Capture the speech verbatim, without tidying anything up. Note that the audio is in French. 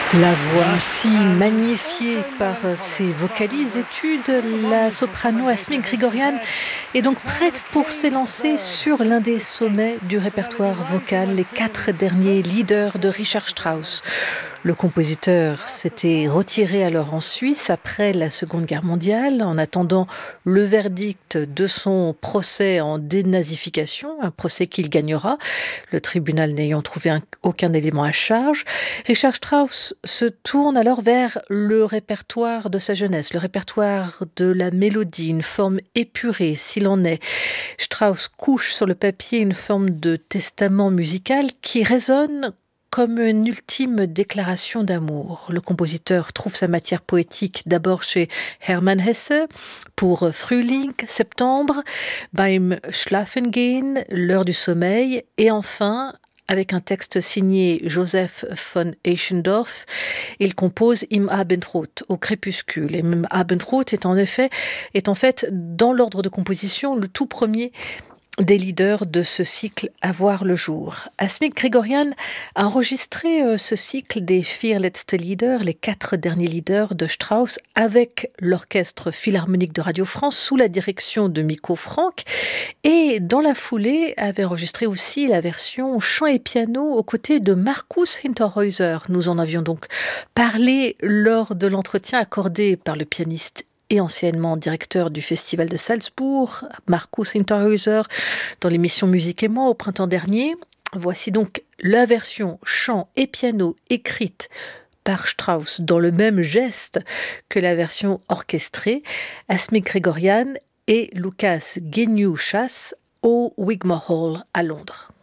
La voix ainsi magnifiée par ses vocalises études, la soprano Asmik Grigorian est donc prête pour s'élancer sur l'un des sommets du répertoire vocal, les quatre derniers leaders de Richard Strauss. Le compositeur s'était retiré alors en Suisse après la Seconde Guerre mondiale, en attendant le verdict de son procès en dénazification, un procès qu'il gagnera, le tribunal n'ayant trouvé un, aucun élément à charge. Richard Strauss se tourne alors vers le répertoire de sa jeunesse, le répertoire de la mélodie, une forme épurée s'il en est. Strauss couche sur le papier une forme de testament musical qui résonne comme une ultime déclaration d'amour. Le compositeur trouve sa matière poétique d'abord chez Hermann Hesse pour Frühling, septembre, beim Schlafengehen, l'heure du sommeil, et enfin avec un texte signé Joseph von Eichendorff, il compose Im Abendrot, au crépuscule. Et Im Abendrot est en effet, est en fait, dans l'ordre de composition, le tout premier des leaders de ce cycle à voir le jour. Asmik Grigorian a enregistré ce cycle des Vier letzte Lieder, les quatre derniers leaders de Strauss, avec l'Orchestre Philharmonique de Radio France sous la direction de Miko Frank, et dans la foulée avait enregistré aussi la version chant et piano aux côtés de Markus Hinterhäuser. Nous en avions donc parlé lors de l'entretien accordé par le pianiste et anciennement directeur du Festival de Salzbourg, Markus Hinterhäuser, dans l'émission Musique et moi au printemps dernier. Voici donc la version chant et piano écrite par Strauss dans le même geste que la version orchestrée, Asmik Grigorian et Lucas Genius-Chas au Wigmore Hall à Londres.